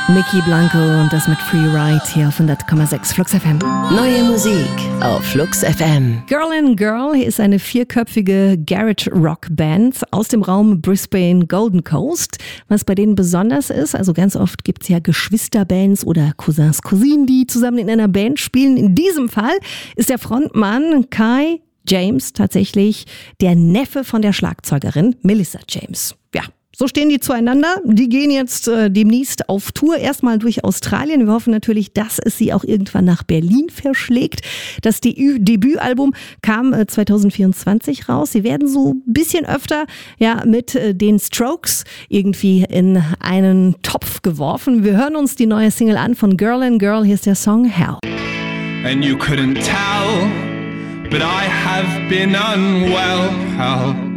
Mickey Blanco und das mit Free Ride hier auf 100,6 Flux FM. Neue Musik auf Flux FM. Girl in Girl ist eine 4-köpfige Garage-Rock-Band aus dem Raum Brisbane Golden Coast. Was bei denen besonders ist, also ganz oft gibt es ja Geschwisterbands oder Cousins, Cousinen, die zusammen in einer Band spielen. In diesem Fall ist der Frontmann Kai James tatsächlich der Neffe von der Schlagzeugerin Melissa James. Ja. So stehen die zueinander. Die gehen jetzt demnächst auf Tour, erstmal durch Australien. Wir hoffen natürlich, dass es sie auch irgendwann nach Berlin verschlägt. Das Debütalbum kam 2024 raus. Sie werden so ein bisschen öfter mit den Strokes irgendwie in einen Topf geworfen. Wir hören uns die neue Single an von Girl in Girl. Hier ist der Song Hell. And you couldn't tell, but I have been unwell, hell.